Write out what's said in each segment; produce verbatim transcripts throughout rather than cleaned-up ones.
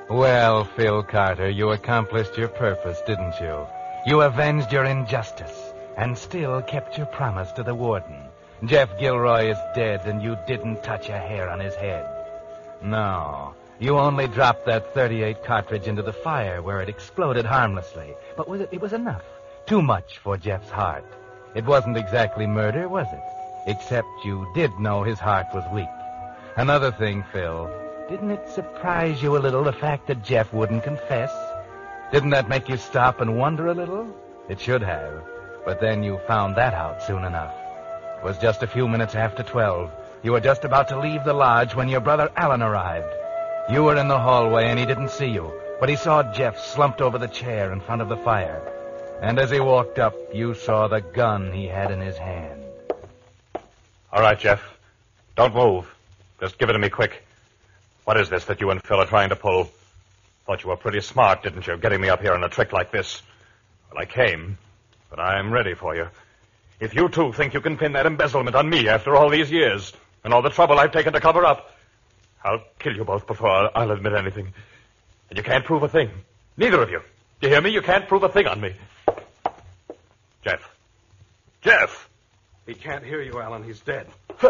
Well, Phil Carter, you accomplished your purpose, didn't you? You avenged your injustice and still kept your promise to the warden. Jeff Gilroy is dead, and you didn't touch a hair on his head. No, you only dropped that thirty-eight cartridge into the fire where it exploded harmlessly. But was it, it was enough. Too much for Jeff's heart. It wasn't exactly murder, was it? Except you did know his heart was weak. Another thing, Phil, didn't it surprise you a little, the fact that Jeff wouldn't confess? Didn't that make you stop and wonder a little? It should have. But then you found that out soon enough. It was just a few minutes after twelve. You were just about to leave the lodge when your brother Alan arrived. You were in the hallway and he didn't see you, but he saw Jeff slumped over the chair in front of the fire. And as he walked up, you saw the gun he had in his hand. All right, Jeff. Don't move. Just give it to me quick. What is this that you and Phil are trying to pull? Thought you were pretty smart, didn't you, getting me up here on a trick like this? Well, I came, but I'm ready for you. If you two think you can pin that embezzlement on me after all these years and all the trouble I've taken to cover up, I'll kill you both before I'll admit anything. And you can't prove a thing. Neither of you. Do you hear me? You can't prove a thing on me. Jeff. Jeff! He can't hear you, Alan. He's dead.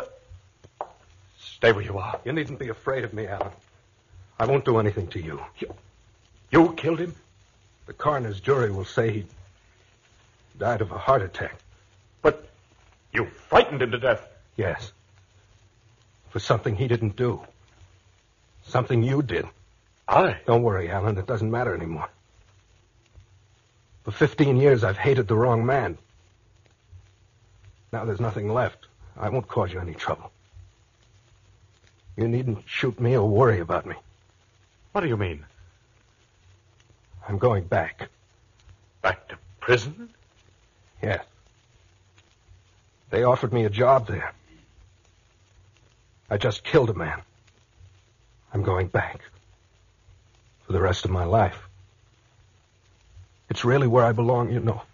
Stay where you are. You needn't be afraid of me, Alan. I won't do anything to you. You, you killed him? The coroner's jury will say he died of a heart attack. But you frightened him to death. Yes. For something he didn't do. Something you did. I? Don't worry, Alan. It doesn't matter anymore. For fifteen years, I've hated the wrong man. Now there's nothing left. I won't cause you any trouble. You needn't shoot me or worry about me. What do you mean? I'm going back. Back to prison? Yes. They offered me a job there. I just killed a man. I'm going back. For the rest of my life. It's really where I belong, you know.